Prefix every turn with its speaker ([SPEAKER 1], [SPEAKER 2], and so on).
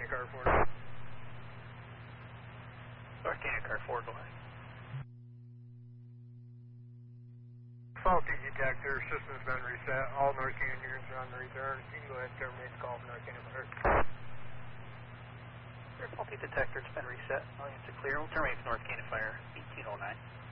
[SPEAKER 1] Canyon Car 4.
[SPEAKER 2] North Canyon Car 4, go ahead.
[SPEAKER 1] Faulty detector, system's been reset. All North Canyon units are on the return. You can go ahead and terminate the call from North Canyon Car.
[SPEAKER 2] Your faulty detector's been reset. All units are clear. We'll terminate the North Canyon Fire 1809.